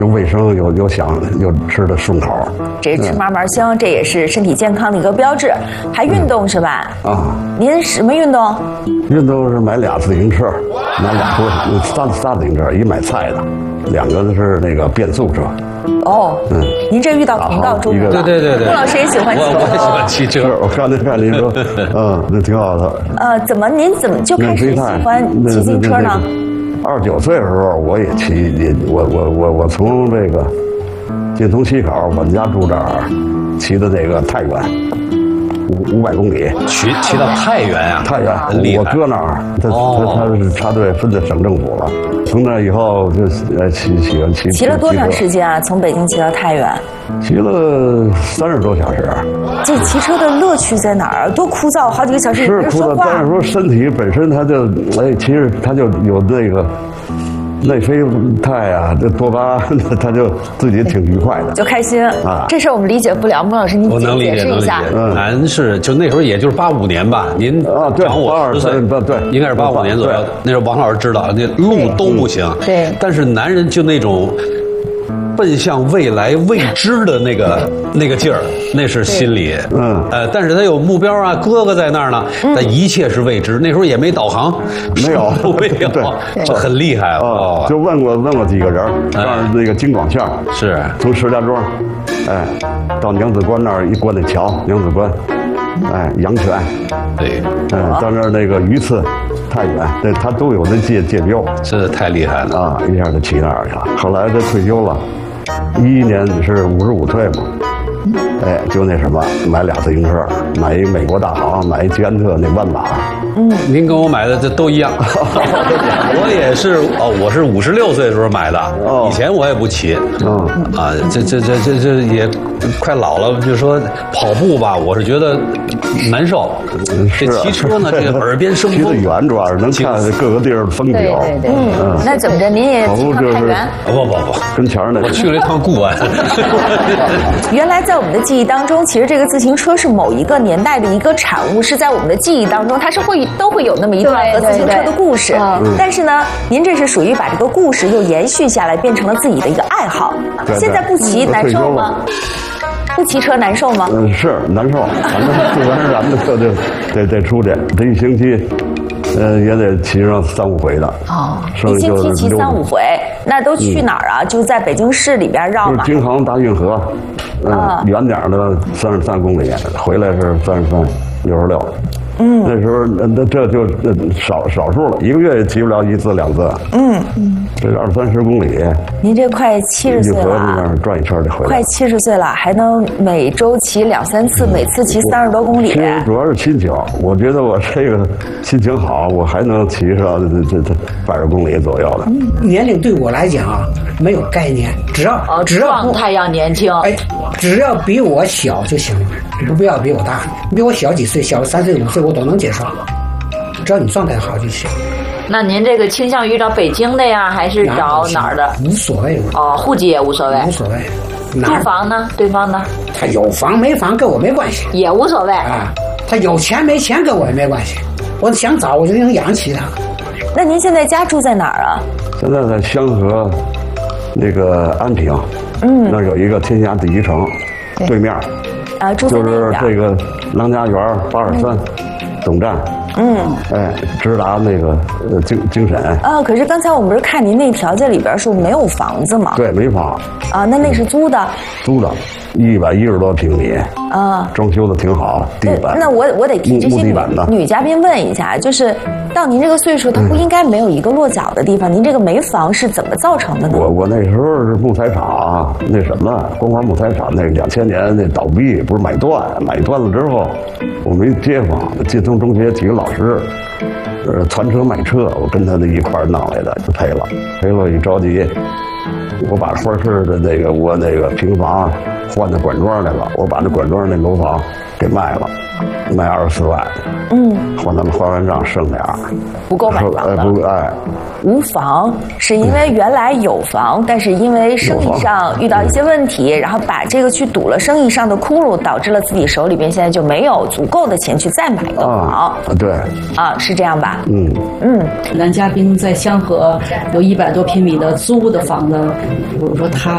又卫生又香又吃的顺口。 这吃嘛嘛香，这也是身体健康的一个标志。还运动是吧？ 啊， 您什么运动？ 运动是买俩自行车，买俩仨自行车，一买菜的，2个是那个变速车。 哦，您这遇到同道中人了。 对， 穆老师也喜欢骑车。 我也喜欢骑车。 我看您说，那挺好的。 您怎么就开始喜欢骑自行车呢 ？29岁的时候我也骑，我从这个进潼西口，我们家住这儿，骑的那个太原，500公里， 骑到太原啊！ 太原，我哥那儿，他是插队分在省政府了。从那以后就喜欢骑。 骑了多长时间啊？从北京骑到太原？ 骑了30多小时。 这骑车的乐趣在哪儿？多枯燥，好几个小时也不说话。 但是说身体本身它就其实它就有那个内啡肽啊，这多巴胺，他就自己挺愉快的， 就开心啊。 这事儿我们理解不了，穆老师您解释一下。 咱是就那时候也就是85年吧，您长我10岁， 对， 应该是85年左右。那时候王老师知道，那路都不行。 对。 但是男人就那种奔向未来未知的那个劲儿，那是心里。但是他有目标啊，哥哥在那儿呢，但一切是未知。那时候也没导航， 没有， 这很厉害哦。 就问过几个人，让那个京广线是从石家庄，到娘子关那儿一过那桥，娘子关，阳泉， 对， 到那儿那个榆次。太远，对他都有那界标， 这太厉害了啊！一下就骑那儿去了。后来他退休了，11年是55退嘛，就那什么，买俩自行车，买一美国大行，买一捷安特那弯把。 您跟我买的这都一样。我也是我是56岁的时候买的，以前我也不骑。这也快老了，就说跑步吧，我是觉得难受。这骑车呢，这个耳边生风。 骑得远主要是能看各个地儿的风景。 对。那怎么着？您也骑趟太原？ 不， 跟前儿那。 我去了一趟固安。 原来在我们的记忆当中，其实这个自行车是某一个年代的一个产物，是在我们的记忆当中，它是都会有那么一段和自行车的故事。但是呢，您这是属于把这个故事又延续下来，变成了自己的一个爱好。现在不骑难受吗？不骑车难受吗？ 是难受，反正自然而然的得出去，这一星期，也得骑上3、5回的。 一星期骑3、5回，那都去哪儿啊？就在北京市里边绕嘛。 京杭大运河，远点的33公里，回来是33、66。那时候这就少数了，一个月也骑不了1次2次。这20、30公里。您这快70岁了，转一圈就回来。 快70岁了，还能每周骑2、3次，每次骑30多公里。 主要是心情，我觉得我这个心情好，我还能骑上这80公里左右的。 年龄对我来讲啊，没有概念，只要状态要年轻， 只要比我小就行了，不要比我大，你比我小几岁，小3岁5岁我都能接受，只要你状态好就行。 那您这个倾向于找北京的呀，还是找哪儿的？ 无所谓。 户籍也无所谓。 无所谓。 住房呢？对方呢？ 他有房没房跟我没关系。 也无所谓啊。他有钱没钱跟我也没关系。我想找我就能养起他。 那您现在家住在哪儿啊？ 现在在香河，那个安平。那儿有一个天下第一城，对面。 住在就是这个郎家园823总站。直达那个京沈。 可是刚才我们不是看您那条件里边说没有房子吗？ 对，没房。 那是租的。 租的，110多平米。装修的挺好，地板。 那我得替这些女嘉宾问一下，就是到您这个岁数，他不应该没有一个落脚的地方？您这个没房是怎么造成的呢？ 我那时候是木材厂，那什么光华木材厂，那2000年那倒闭，不是买断了之后，我没街坊，晋潼中学体育老师，传车卖车，我跟他那一块弄来的，就赔了，一着急，我把花市的我那个平房换到管庄来了，我把那管庄那楼房给卖了，卖24万。换他们还完账剩俩， 不够买房的。无房是因为原来有房，但是因为生意上遇到一些问题，然后把这个去堵了生意上的窟窿，导致了自己手里边现在就没有足够的钱去再买个房。 对。 是这样吧？ 男嘉宾在香河有100多平米的租的房子，我说他